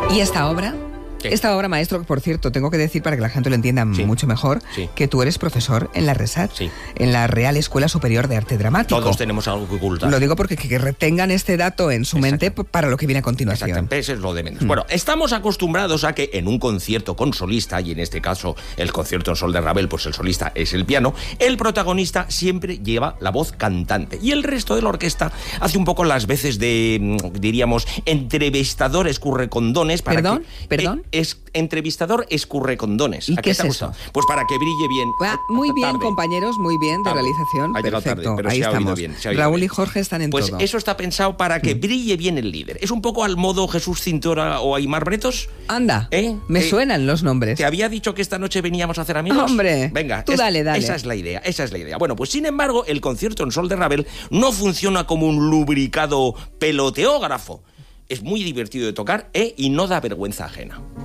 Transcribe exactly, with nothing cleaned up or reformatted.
¿Y esta obra? ¿Qué? Esta obra, maestro, por cierto, tengo que decir para que la gente lo entienda Sí. mucho mejor, Sí. que tú eres profesor en la RESAT, Sí. en la Real Escuela Superior de Arte Dramático. Todos tenemos algo que ocultar. Lo digo porque que, que retengan este dato en su mente p- para lo que viene a continuación. Exactamente, eso es lo de menos. Mm. Bueno, estamos acostumbrados a que en un concierto con solista, y en este caso el concierto en sol de Ravel, pues el solista es el piano, el protagonista siempre lleva la voz cantante y el resto de la orquesta hace un poco las veces de, mm, diríamos, entrevistador escurrecondones. Para ¿Perdón? que, ¿Perdón? eh, es, entrevistador escurrecondones. ¿Y ¿A qué te ha es gustado? eso? Pues para que brille bien. Ah, muy bien, Tarde. compañeros, muy bien, de Tarde. realización. Ha llegado Perfecto, tarde, pero ahí se ha oído estamos. bien, se ha oído Raúl bien. y Jorge están en Pues todo. eso está pensado para que brille bien el líder. Es un poco al modo Jesús Cintora o Aimar Bretos. Anda, ¿Eh? me Eh, suenan los nombres. ¿Te había dicho que esta noche veníamos a hacer amigos? Hombre, venga, tú es- dale, dale. Esa es la idea, esa es la idea. Bueno, pues sin embargo, el concierto en sol de Ravel no funciona como un lubricado peloteógrafo. Es muy divertido de tocar, ¿eh? Y no da vergüenza ajena.